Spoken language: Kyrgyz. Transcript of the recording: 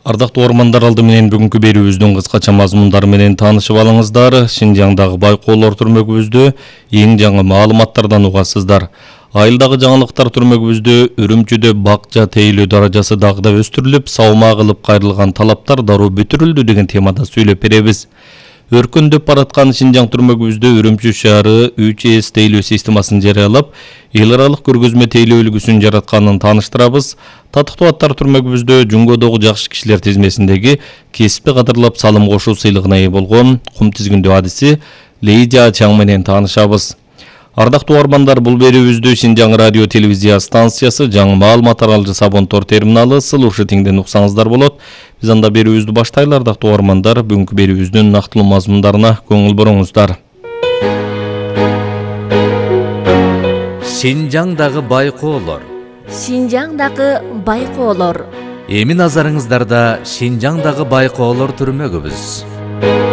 Ардактуу угармандар, алды менен бүгүнкү берүүбүздүн кыскача мазмундары менен таанышып алыңыздар. Шинжаңдагы байкоолор түрмөгүбүздө эң жаңы маалыматтардан угасыздар. Айылдагы жаңылыктар түрмөгүбүздө Үрүмчүдө бакча тейлөө даражасы дагы да өстүрүлүп, саума кылып кайрылган талаптар дароо бүтүрүлдү деген темада сүйлөп беребиз. Өркүндөп бараткан Шинжаң түрмөгүбүздө Үрүмчү шаары 3С тейлөө системасын жарыялап, эл аралык көргөзмө тейлөө үлгүсүн жаратканын тааныштырабыз. Татыктуу аттар түрмөгүбүздө Жуңгодогу жакшы кишилер тизмесиндеги кесипти кадырлап салым кошуу сыйлыгына ээ болгон кум тизгиндөө адиси Лейжа Чаң менен таанышабыз. Ардактуу угармандар, бул берүүбүздү Шинжаң радио телевизия станциясы, жаңы маалымат аралжы Сабонтор терминалы Сылушы тиңден уксаңыздар болот. Биз анда берүүбүздү баштайлы. Ардактуу угармандар, бүгүнкү берүүбүздүн нактылуу мазмундарына көңүл буруңуздар. Шинжаңдагы байкоолор. Шинжаңдагы байкоолор. Эми назарыңыздарда Шинжаңдагы байкоолор түрмөгүбүз.